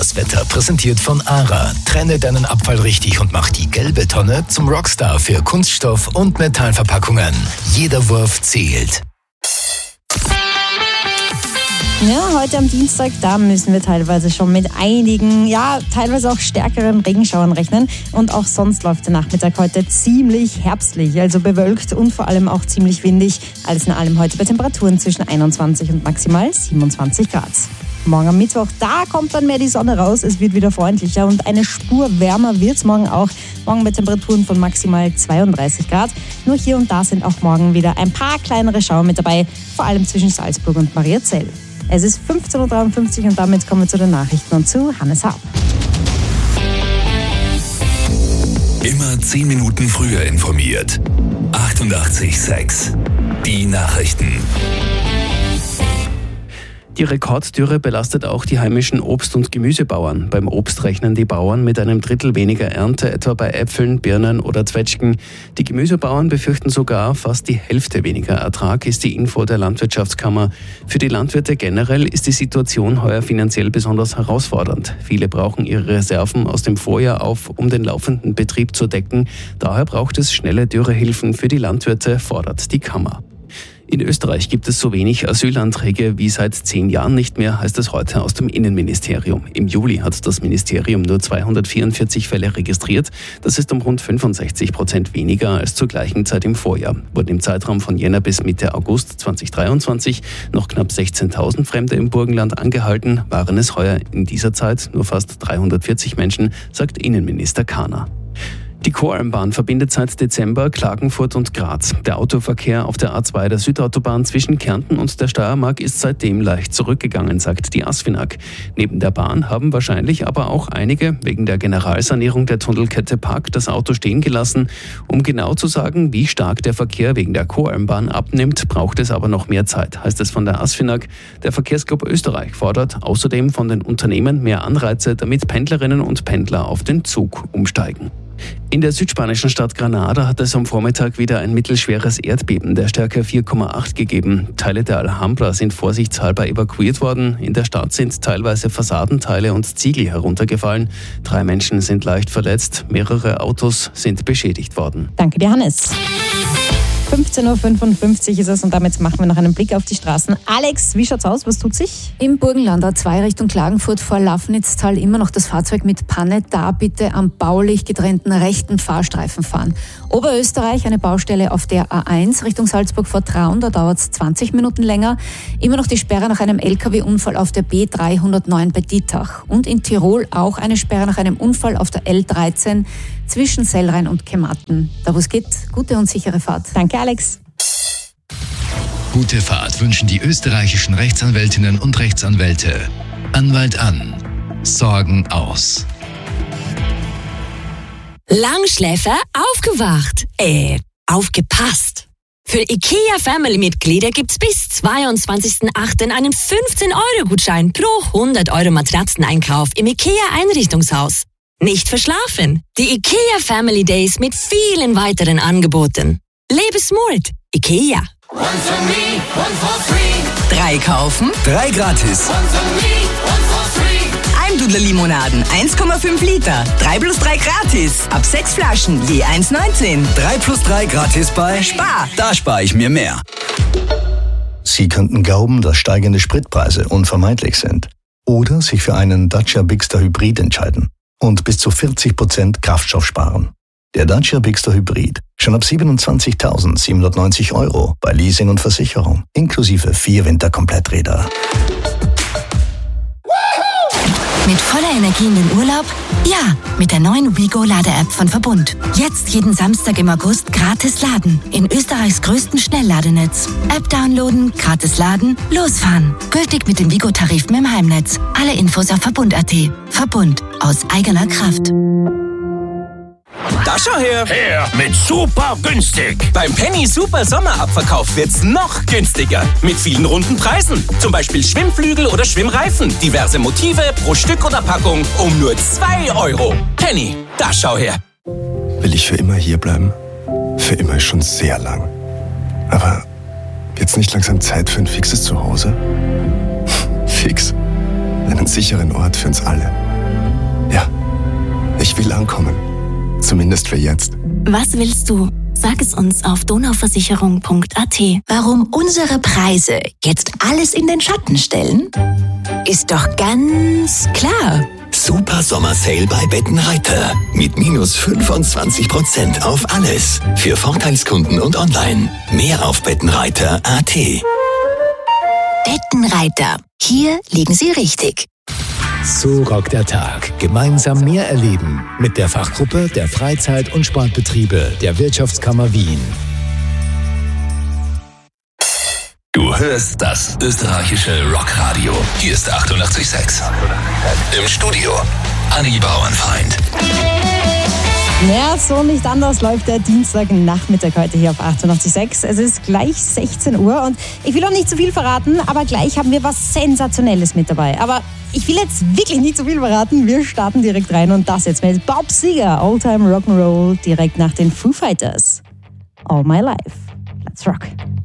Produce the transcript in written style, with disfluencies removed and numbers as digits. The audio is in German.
Das Wetter präsentiert von ARA. Trenne deinen Abfall richtig und mach die gelbe Tonne zum Rockstar für Kunststoff- und Metallverpackungen. Jeder Wurf zählt. Ja, heute am Dienstag, da müssen wir teilweise schon mit einigen, teilweise auch stärkeren Regenschauern rechnen. Und auch sonst läuft der Nachmittag heute ziemlich herbstlich, also bewölkt und vor allem auch ziemlich windig. Alles in allem heute bei Temperaturen zwischen 21 und maximal 27 Grad. Morgen am Mittwoch, da kommt dann mehr die Sonne raus. Es wird wieder freundlicher und eine Spur wärmer wird es morgen auch. Morgen bei Temperaturen von maximal 32 Grad. Nur hier und da sind auch morgen wieder ein paar kleinere Schauer mit dabei, vor allem zwischen Salzburg und Mariazell. Es ist 15.53 Uhr und damit kommen wir zu den Nachrichten und zu Hannes Haab. Immer 10 Minuten früher informiert. 88,6. Die Nachrichten. Die Rekorddürre belastet auch die heimischen Obst- und Gemüsebauern. Beim Obst rechnen die Bauern mit einem Drittel weniger Ernte, etwa bei Äpfeln, Birnen oder Zwetschgen. Die Gemüsebauern befürchten sogar fast die Hälfte weniger Ertrag, ist die Info der Landwirtschaftskammer. Für die Landwirte generell ist die Situation heuer finanziell besonders herausfordernd. Viele brauchen ihre Reserven aus dem Vorjahr auf, um den laufenden Betrieb zu decken. Daher braucht es schnelle Dürrehilfen für die Landwirte, fordert die Kammer. In Österreich gibt es so wenig Asylanträge wie seit 10 Jahren nicht mehr, heißt es heute aus dem Innenministerium. Im Juli hat das Ministerium nur 244 Fälle registriert. Das ist um rund 65% weniger als zur gleichen Zeit im Vorjahr. Wurden im Zeitraum von Jänner bis Mitte August 2023 noch knapp 16.000 Fremde im Burgenland angehalten, waren es heuer in dieser Zeit nur fast 340 Menschen, sagt Innenminister Kahner. Die Koralmbahn verbindet seit Dezember Klagenfurt und Graz. Der Autoverkehr auf der A2 der Südautobahn zwischen Kärnten und der Steiermark ist seitdem leicht zurückgegangen, sagt die ASFINAG. Neben der Bahn haben wahrscheinlich aber auch einige wegen der Generalsanierung der Tunnelkette Park das Auto stehen gelassen. Um genau zu sagen, wie stark der Verkehr wegen der Koralmbahn abnimmt, braucht es aber noch mehr Zeit, heißt es von der ASFINAG. Der Verkehrsclub Österreich fordert außerdem von den Unternehmen mehr Anreize, damit Pendlerinnen und Pendler auf den Zug umsteigen. In der südspanischen Stadt Granada hat es am Vormittag wieder ein mittelschweres Erdbeben der Stärke 4,8 gegeben. Teile der Alhambra sind vorsichtshalber evakuiert worden. In der Stadt sind teilweise Fassadenteile und Ziegel heruntergefallen. 3 Menschen sind leicht verletzt, mehrere Autos sind beschädigt worden. Danke dir, Hannes. 15.55 Uhr ist es und damit machen wir noch einen Blick auf die Straßen. Alex, wie schaut's aus? Was tut sich? Im Burgenland A2 Richtung Klagenfurt vor Lafnitztal immer noch das Fahrzeug mit Panne. Da bitte am baulich getrennten rechten Fahrstreifen fahren. Oberösterreich eine Baustelle auf der A1 Richtung Salzburg vor Traun. Da dauert es 20 Minuten länger. Immer noch die Sperre nach einem LKW-Unfall auf der B309 bei Dietach. Und in Tirol auch eine Sperre nach einem Unfall auf der L13 zwischen Sellrhein und Kematten. Da wo es geht, gute und sichere Fahrt. Danke, Alex. Gute Fahrt wünschen die österreichischen Rechtsanwältinnen und Rechtsanwälte. Anwalt an. Sorgen aus. Langschläfer aufgewacht. Aufgepasst. Für IKEA-Family-Mitglieder gibt's bis 22.08. einen 15-Euro-Gutschein pro 100 Euro Matratzeneinkauf im IKEA-Einrichtungshaus. Nicht verschlafen. Die IKEA Family Days mit vielen weiteren Angeboten. Lebe smart. IKEA. One for me, one for free. 3 kaufen, 3 gratis. One for me, one for free. Almdudler Limonaden, 1,5 Liter. 3 plus 3 gratis. Ab 6 Flaschen, je 1,19. 3 plus 3 gratis bei Spar. Da spare ich mir mehr. Sie könnten glauben, dass steigende Spritpreise unvermeidlich sind. Oder sich für einen Dacia Bigster Hybrid entscheiden und bis zu 40% Kraftstoff sparen. Der Dacia Bigster Hybrid, schon ab 27.790 € bei Leasing und Versicherung, inklusive 4 Winterkompletträder. Mit voller Energie in den Urlaub? Ja, mit der neuen WeGo-Lade-App von Verbund. Jetzt jeden Samstag im August gratis laden. In Österreichs größten Schnellladenetz. App downloaden, gratis laden, losfahren. Gültig mit den WeGo-Tarifen im Heimnetz. Alle Infos auf Verbund.at. Verbund. Aus eigener Kraft. Da schau her! Mit super günstig! Beim Penny Super Sommerabverkauf wird's noch günstiger. Mit vielen runden Preisen. Zum Beispiel Schwimmflügel oder Schwimmreifen. Diverse Motive pro Stück oder Packung um nur 2 €. Penny, da schau her! Will ich für immer hier bleiben? Für immer ist schon sehr lang. Aber jetzt nicht langsam Zeit für ein fixes Zuhause? Fix. Einen sicheren Ort für uns alle. Ja, ich will ankommen. Zumindest für jetzt. Was willst du? Sag es uns auf donauversicherung.at. Warum unsere Preise jetzt alles in den Schatten stellen? Ist doch ganz klar. Super Sommer-Sale bei Bettenreiter. Mit minus 25% auf alles. Für Vorteilskunden und online. Mehr auf bettenreiter.at. Bettenreiter. Hier liegen Sie richtig. So rockt der Tag. Gemeinsam mehr erleben. Mit der Fachgruppe der Freizeit- und Sportbetriebe der Wirtschaftskammer Wien. Du hörst das österreichische Rockradio. Hier ist 88,6. Im Studio Anni Bauernfeind. Ja, so nicht anders läuft der Dienstagnachmittag heute hier auf 88.6. Es ist gleich 16 Uhr und ich will auch nicht zu viel verraten, aber gleich haben wir was Sensationelles mit dabei. Aber ich will jetzt wirklich nicht zu viel verraten. Wir starten direkt rein und das jetzt mit Bob Seger, Oldtime Rock'n'Roll, direkt nach den Foo Fighters. All My Life. Let's rock.